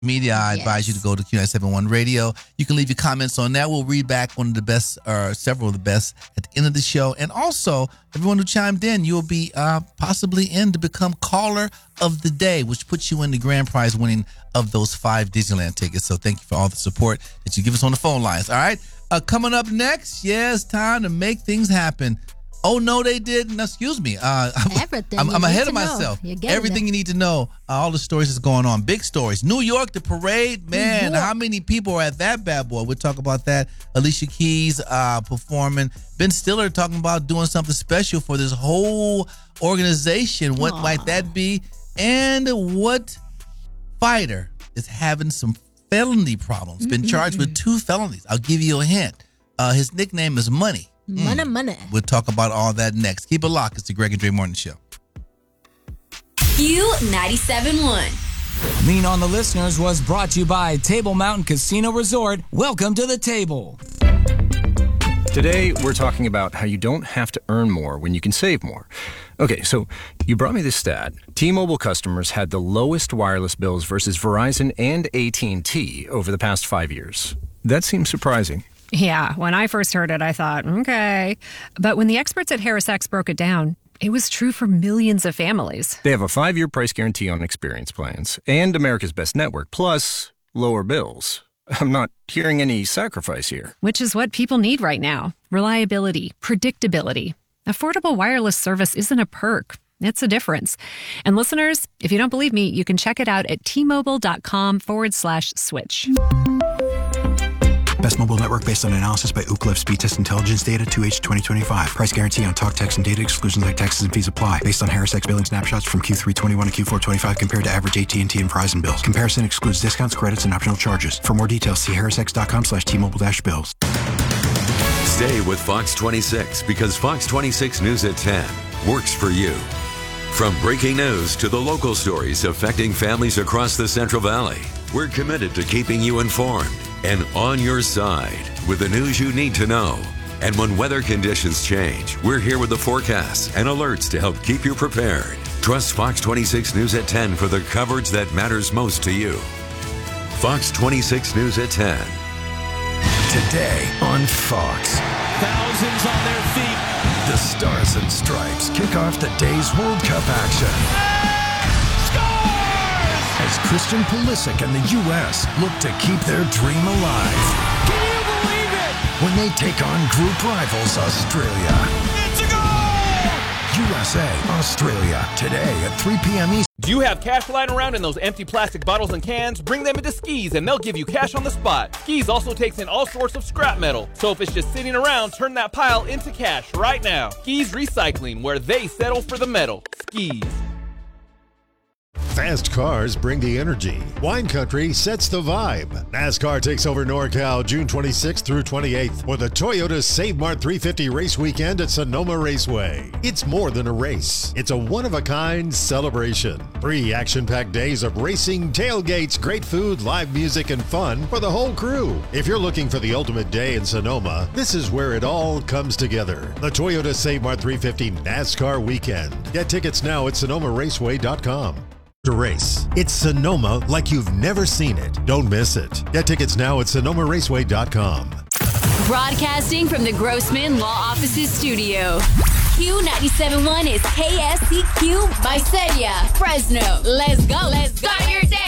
Media, I advise you to go to Q971 Radio. You can leave your comments on that. We'll read back one of the best, or several of the best, at the end of the show. And also, everyone who chimed in, you'll be possibly in to become Caller of the Day, which puts you in the grand prize winning of those 5 Disneyland tickets. So thank you for all the support that you give us on the phone lines. All right. Coming up next, it's time to make things happen. Oh, no, they didn't. Excuse me. Everything. I'm ahead of myself. Everything you need to know. All the stories that's going on. Big stories. New York, the parade. Man, how many people are at that bad boy? We'll talk about that. Alicia Keys performing. Ben Stiller talking about doing something special for this whole organization. What might that be? And what fighter is having some felony problems? Been charged with 2 felonies. I'll give you a hint. His nickname is Money. Money. We'll talk about all that next. Keep it locked. It's the Greg and Dre Morning Show. Q97.1. Lean on the Listeners was brought to you by Table Mountain Casino Resort. Welcome to the table. Today, we're talking about how you don't have to earn more when you can save more. Okay, so you brought me this stat. T-Mobile customers had the lowest wireless bills versus Verizon and AT&T over the past 5 years. That seems surprising. Yeah, when I first heard it, I thought, okay. But when the experts at HarrisX broke it down, it was true for millions of families. They have a 5-year price guarantee on experience plans and America's Best Network, plus lower bills. I'm not hearing any sacrifice here. Which is what people need right now. Reliability, predictability. Affordable wireless service isn't a perk. It's a difference. And listeners, if you don't believe me, you can check it out at tmobile.com/switch. Best mobile network based on analysis by Ookla Speed Test Intelligence data 2H 2025. Price guarantee on talk, text, and data. Exclusions like taxes and fees apply. Based on HarrisX billing snapshots from Q3 21 to Q4 25 compared to average AT&T and Verizon bills. Comparison excludes discounts, credits, and optional charges. For more details, see harrisx.com/T-Mobile-bills. Stay with Fox 26 because Fox 26 News at 10 works for you. From breaking news to the local stories affecting families across the Central Valley, we're committed to keeping you informed and on your side with the news you need to know. And when weather conditions change, we're here with the forecasts and alerts to help keep you prepared. Trust Fox 26 News at 10 for the coverage that matters most to you. Fox 26 News at 10. Today on Fox. Thousands on their feet. The Stars and Stripes kick off the day's World Cup action. As Christian Pulisic and the U.S. look to keep their dream alive. Can you believe it? When they take on group rivals Australia. It's a goal! USA, Australia, today at 3 p.m. East. Do you have cash lying around in those empty plastic bottles and cans? Bring them into Skis and they'll give you cash on the spot. Skis also takes in all sorts of scrap metal. So if it's just sitting around, turn that pile into cash right now. Skis Recycling, where they settle for the metal. Skis. Fast cars bring the energy. Wine Country sets the vibe. NASCAR takes over NorCal June 26th through 28th for the Toyota Save Mart 350 race weekend at Sonoma Raceway. It's more than a race. It's a one-of-a-kind celebration. 3 action-packed days of racing, tailgates, great food, live music, and fun for the whole crew. If you're looking for the ultimate day in Sonoma, this is where it all comes together. The Toyota Save Mart 350 NASCAR weekend. Get tickets now at SonomaRaceway.com. To race. It's Sonoma like you've never seen it. Don't miss it. Get tickets now at SonomaRaceway.com. Broadcasting from the Grossman Law Offices studio. Q97.1 is KSCQ by Sedia, Fresno. Let's go. Let's go. Start your day